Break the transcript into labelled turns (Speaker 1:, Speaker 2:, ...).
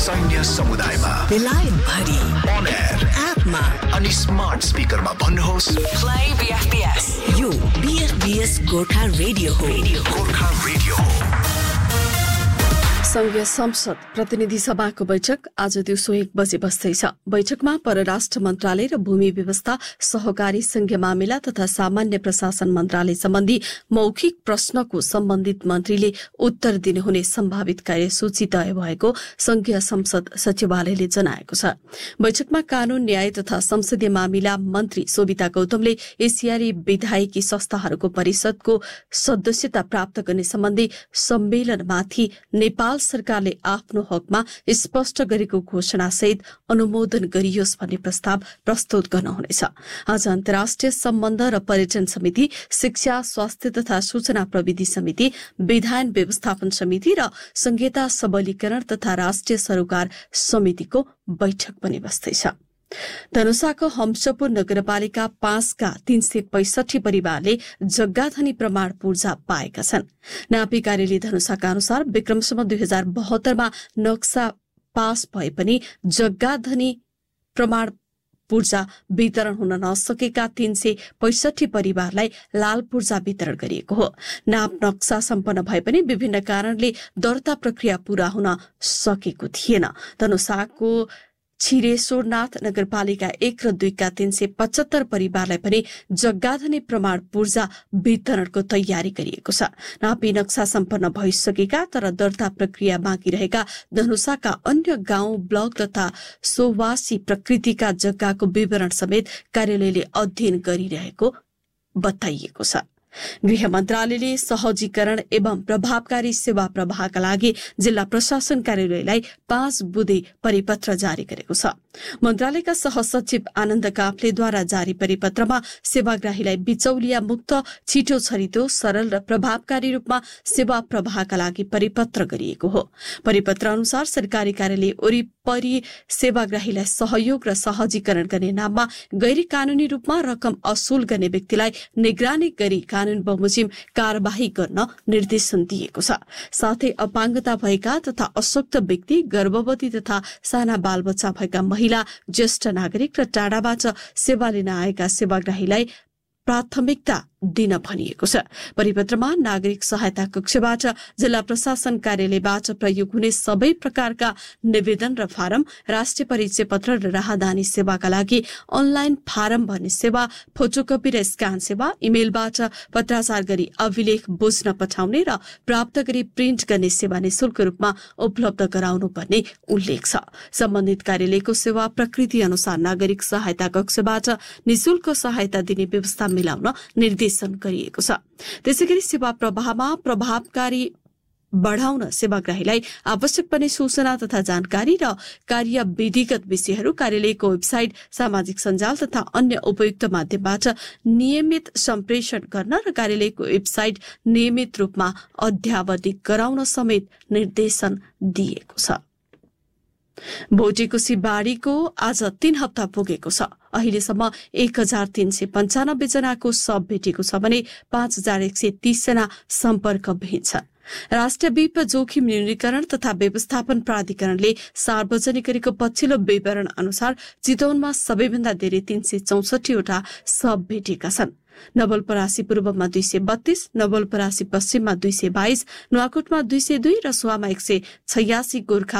Speaker 1: सैन्य समुदायमा
Speaker 2: बेलायत भरि
Speaker 1: on air
Speaker 2: एपमा
Speaker 1: अनि स्मार्ट स्पिकरमा भन्नुहोस्
Speaker 2: Play BFBS. यो BFBS गोर्खा रेडियो हो.
Speaker 1: गोर्खा रेडियो हो।
Speaker 3: संघीय संसद प्रतिनिधि सभाको बैठक आज दिउँसो 1 बजे बस्दैछ। बैठकमा परराष्ट्र मन्त्रालय र भूमि व्यवस्था, सहकारी संघीय मामिला तथा सामान्य प्रशासन मन्त्रालय सम्बन्धी मौखिक प्रश्नको सम्बन्धित मन्त्रीले उत्तर दिनुहुने सम्भावित कार्यसूची तय भएको संघीय संसद सचिवालयले जनाएको छ। बैठकमा कानून, न्याय तथा संसदीय मामिला मन्त्री शोभिता गौतमले एसियाली विधायकी संस्थाहरूको परिषदको सदस्यता प्राप्त गर्ने सम्बन्धी सम्मेलनमाथि नेपाल सरकारले आफ्नो हकमा स्पष्ट गरेको घोषणासहित अनुमोदन गरियोस् भन्ने प्रस्ताव प्रस्तुत गर्नुहुनेछ। आज अन्तर्राष्ट्रिय सम्बन्ध र पर्यटन समिति, शिक्षा, स्वास्थ्य तथा सूचना प्रविधि समिति, विधान व्यवस्थापन समिति र संघीयता सबलीकरण तथा राष्ट्रिय सरोकार समितिको बैठक पनि बस्दैछ। धनुषाको हम्सपुर नगरपालिका 5 का 365 परिवारले जग्गाधनी प्रमाण पूर्जा पाएका छन्। नापी कार्यालय धनुषाका अनुसार विक्रमसम्म 2072 मा नक्सा पास भए पनि जग्गाधनी प्रमाण पूर्जा वितरण हुन नसकेका 365 परिवारलाई लाल पूर्जा वितरण गरिएको हो। नाप नक्सा सम्पन्न भए पनि विभिन्न कारणले दर्ता प्रक्रिया पूरा हुन सकेको थिएन। धनुषाको छिरेश्वरनाथ नगरपालिका 1 र 2 का 375 परिवारलाई पनि जग्गाधनी प्रमाण पूर्जा वितरणको तयारी गरिएको छ। नापी नक्सा सम्पन्न भइसकेका तर दर्ता प्रक्रिया बाँकी रहेका धनुषाका अन्य गाउँ, ब्लक तथा सोवासी प्रकृतिका जग्गाको विवरण समेत कार्यालयले अध्ययन गरिरहेको बताइएको छ। गृह मन्त्रालयले सहजीकरण एवं प्रभावकारी सेवा प्रवाहका लागि जिल्ला प्रशासन कार्यालयलाई 5 बुँदे परिपत्र जारी गरेको छ। मन्त्रालयका सहसचिव आनन्द काफ्लेद्वारा जारी परिपत्रमा सेवाग्राहीलाई बिचौलिया मुक्त, छिटो छरितो, सरल र प्रभावकारी रूपमा सेवा प्रवाहका लागि परिपत्र गरिएको हो। परिपत्र अनुसार सरकारी कार्यालय वरिपरि सेवाग्राहीलाई सहयोग र सहजीकरण गर्ने नाममा गैर कानूनी रूपमा रकम असुल गर्ने व्यक्तिलाई निगरानी गरी कानून बमोजिम कार्यवाही गर्न निर्देशन दिएको छ। साथै अपाङ्गता भएका तथा अशक्त व्यक्ति, गर्भवती तथा साना बालबच्चा भएका महिला, ज्येष्ठ नागरिक र टाढाबाट सेवा लिन आएका सेवाग्राहीलाई प्राथमिकता दिन भनिएको छ। परिपत्रमा नागरिक सहायता कक्षबाट, जिल्ला प्रशासन कार्यालयबाट प्रयोग हुने सबै प्रकारका निवेदन र फारम, राष्ट्रिय परिचय पत्र र राहदानी सेवाका लागि अनलाइन फारम भर्ने सेवा, फोटोकपी र स्क्यान सेवा, इमेलबाट पत्राचार गरी अभिलेख बुझ्न पठाउने र प्राप्त गरी प्रिन्ट गर्ने सेवा निशुल्क रूपमा उपलब्ध गराउनु पर्ने उल्लेख छ। सम्बन्धित कार्यालयको सेवा प्रकृति अनुसार नागरिक सहायता कक्षबाट निशुल्क सहायता दिने व्यवस्था मिलाउन निर्देशन गरिएको छ। त्यसैगरी सेवा प्रवाहमा प्रभावकारी बढ़ाउन सेवाग्राहीलाई आवश्यक पर्ने सूचना तथा जानकारी र कार्य विधिगत विषयहरू कार्यालयको वेबसाइट, सामाजिक सञ्जाल तथा अन्य उपयुक्त माध्यमबाट नियमित सम्प्रेषण गर्न र कार्यालयको वेबसाइट नियमित रूपमा अद्यावधिक गराउन समेत निर्देशन दिएको छ। भोटेकोशी बाढीको आज 3 हप्ता पुगेको छ। अहिलेसम्म 1395 जनाको शव भेटेको छ भने 5130 जना सम्पर्कविहीन छन्। राष्ट्रिय विपद जोखिम न्यूनीकरण तथा व्यवस्थापन प्राधिकरणले सार्वजनिक गरेको पछिल्लो विवरण अनुसार चितवनमा सबैभन्दा धेरै 364 वटा शव भेटेका छन्। नवलपरासी पूर्वमा 232, नवलपरासी पश्चिममा 222, नुवाकोटमा 202 र सुवामा 186 गोर्खा